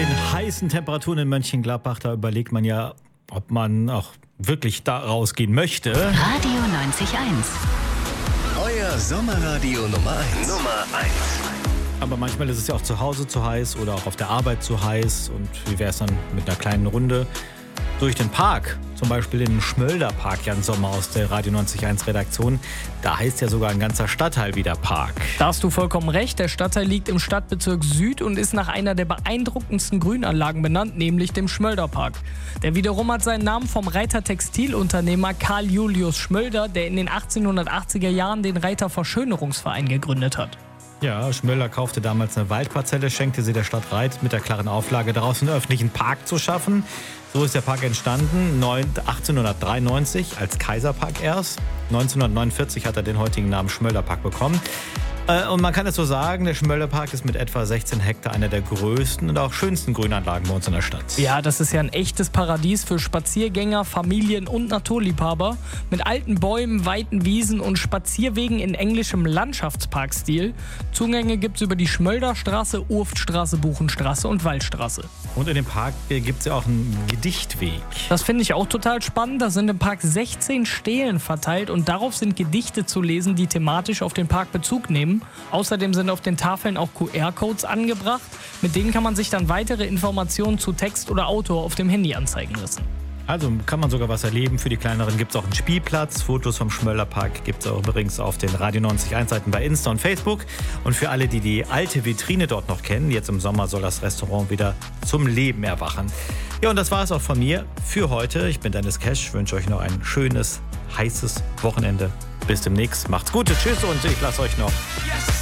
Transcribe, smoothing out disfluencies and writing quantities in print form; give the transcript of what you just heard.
den heißen Temperaturen in Mönchengladbach, da überlegt man ja, ob man auch wirklich da rausgehen möchte. Radio 90.1. Euer Sommerradio Nummer 1. Aber manchmal ist es ja auch zu Hause zu heiß oder auch auf der Arbeit zu heiß. Und wie wäre es dann mit einer kleinen Runde durch den Park? Zum Beispiel den Schmölderpark, Jan Sommer aus der Radio 90.1 Redaktion. Da heißt ja sogar ein ganzer Stadtteil wieder Park. Da hast du vollkommen recht. Der Stadtteil liegt im Stadtbezirk Süd und ist nach einer der beeindruckendsten Grünanlagen benannt, nämlich dem Schmölderpark. Der wiederum hat seinen Namen vom Reiter Textilunternehmer Karl Julius Schmölder, der in den 1880er Jahren den Reiter Verschönerungsverein gegründet hat. Ja, Schmölder kaufte damals eine Waldparzelle, schenkte sie der Stadt Reit mit der klaren Auflage, daraus einen öffentlichen Park zu schaffen. So ist der Park entstanden, 1893 als Kaiserpark erst. 1949 hat er den heutigen Namen Schmölderpark bekommen. Und man kann es so sagen, der Schmölderpark ist mit etwa 16 Hektar einer der größten und auch schönsten Grünanlagen bei uns in der Stadt. Ja, das ist ja ein echtes Paradies für Spaziergänger, Familien und Naturliebhaber. Mit alten Bäumen, weiten Wiesen und Spazierwegen in englischem Landschaftsparkstil. Zugänge gibt es über die Schmölderstraße, Urftstraße, Buchenstraße und Waldstraße. Und in dem Park gibt es ja auch einen Gedichtweg. Das finde ich auch total spannend. Da sind im Park 16 Stelen verteilt und darauf sind Gedichte zu lesen, die thematisch auf den Park Bezug nehmen. Außerdem sind auf den Tafeln auch QR-Codes angebracht. Mit denen kann man sich dann weitere Informationen zu Text oder Autor auf dem Handy anzeigen lassen. Also kann man sogar was erleben. Für die Kleineren gibt es auch einen Spielplatz. Fotos vom Schmölderpark gibt es auch übrigens auf den Radio 90.1 Seiten bei Insta und Facebook. Und für alle, die die alte Vitrine dort noch kennen, jetzt im Sommer soll das Restaurant wieder zum Leben erwachen. Ja, und das war es auch von mir für heute. Ich bin Dennis Kesch, wünsche euch noch ein schönes, heißes Wochenende. Bis demnächst. Macht's gut. Tschüss und ich lasse euch noch